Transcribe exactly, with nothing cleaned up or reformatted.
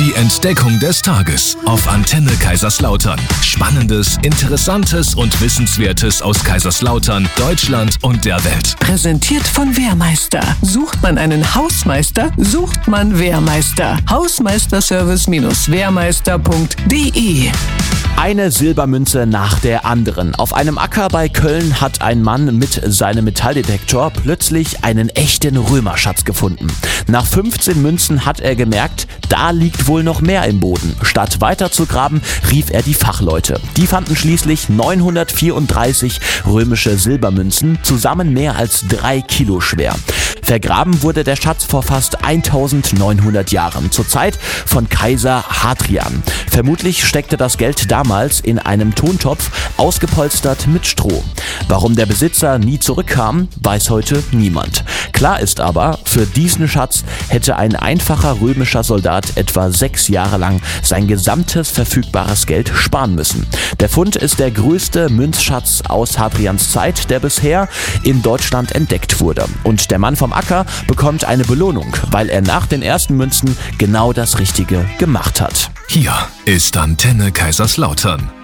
Die Entdeckung des Tages auf Antenne Kaiserslautern. Spannendes, Interessantes und Wissenswertes aus Kaiserslautern, Deutschland und der Welt. Präsentiert von Wehrmeister. Sucht man einen Hausmeister, sucht man Wehrmeister. Hausmeisterservice Wehrmeister punkt de. Eine Silbermünze nach der anderen. Auf einem Acker bei Köln hat ein Mann mit seinem Metalldetektor plötzlich einen echten Römerschatz gefunden. Nach fünfzehn Münzen hat er gemerkt, da liegt wohl noch mehr im Boden. Statt weiter zu graben, rief er die Fachleute. Die fanden schließlich neunhundertvierunddreißig römische Silbermünzen, zusammen mehr als drei Kilo schwer. Vergraben wurde der Schatz vor fast eintausendneunhundert Jahren, zur Zeit von Kaiser Hadrian. Vermutlich steckte das Geld damals in einem Tontopf, ausgepolstert mit Stroh. Warum der Besitzer nie zurückkam, weiß heute niemand. Klar ist aber, für diesen Schatz hätte ein einfacher römischer Soldat etwa sechs Jahre lang sein gesamtes verfügbares Geld sparen müssen. Der Fund ist der größte Münzschatz aus Hadrians Zeit, der bisher in Deutschland entdeckt wurde. Und der Mann vom Acker bekommt eine Belohnung, weil er nach den ersten Münzen genau das Richtige gemacht hat. Hier ist Antenne Kaiserslautern.